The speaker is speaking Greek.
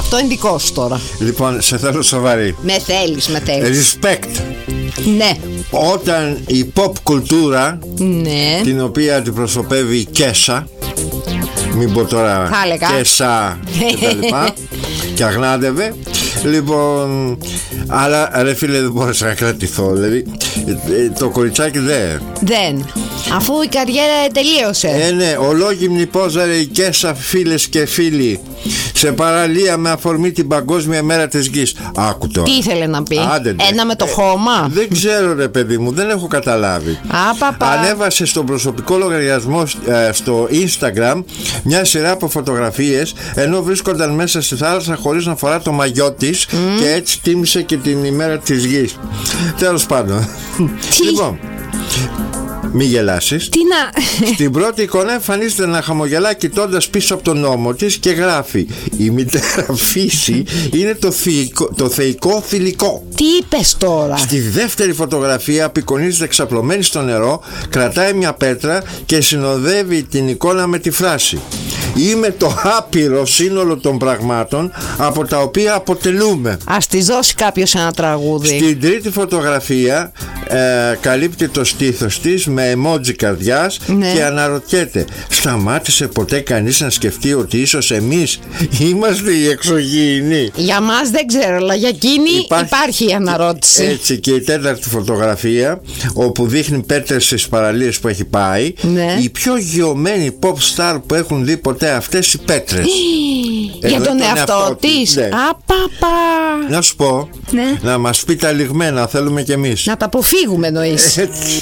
Αυτό είναι δικό σου τώρα. Λοιπόν, σε θέλω σοβαρή. Με θέλεις. Respect. Ναι. Όταν η pop κουλτούρα, Ναι. την οποία αντιπροσωπεύει η Κέσα, μην πω τώρα Κέσα και τα λοιπά, και αγνάντευε. Λοιπόν, αλλά ρε φίλε, δεν μπόρεσα να κρατηθώ. Δηλαδή το κοριτσάκι δεν. Αφού η καριέρα τελείωσε. Ναι, ολόγυμνη πόζαρε η Κέσα, φίλες και φίλοι, σε παραλία με αφορμή την Παγκόσμια Μέρα της Γης. Άκου τώρα. Τι ήθελε να πει? Άντε, ένα με το χώμα. Δεν ξέρω ρε παιδί μου, δεν έχω καταλάβει. Ανέβασε στον προσωπικό λογαριασμό στο Instagram μια σειρά από φωτογραφίες ενώ βρίσκονταν μέσα στη θάλασσα χωρίς να φορά το μαγιό της, και έτσι τίμησε και την ημέρα της Γης. Τέλος πάντων. Λοιπόν, μη γελάσεις. Τι να... Στην πρώτη εικόνα εμφανίζεται να χαμογελά κοιτώντας πίσω από τον ώμο της και γράφει: η μητέρα φύση είναι το θεϊκό θηλυκό. Τι είπες τώρα? Στη δεύτερη φωτογραφία απεικονίζεται εξαπλωμένη στο νερό, κρατάει μια πέτρα και συνοδεύει την εικόνα με τη φράση: είμαι το άπειρο σύνολο των πραγμάτων από τα οποία αποτελούμε. Ας της δώσει κάποιος ένα τραγούδι. Στην τρίτη φωτογραφία καλύπτει το στήθος της με emoji καρδιάς, και αναρωτιέται: σταμάτησε ποτέ κανείς να σκεφτεί ότι ίσως εμείς είμαστε οι εξωγήινοι? Για μας δεν ξέρω, αλλά για εκείνη υπάρχει η αναρώτηση. Έτσι. Και η τέταρτη φωτογραφία, όπου δείχνει πέτρες στις παραλίες που έχει πάει, η πιο γιωμένη pop star που έχουν δει ποτέ αυτές οι πέτρες. Για τον εαυτό της. Απαπα. Να σου πω, να μας πει τα λιγμένα, θέλουμε κι εμείς. Να τα αποφύγουμε εννοείς. Έτσι.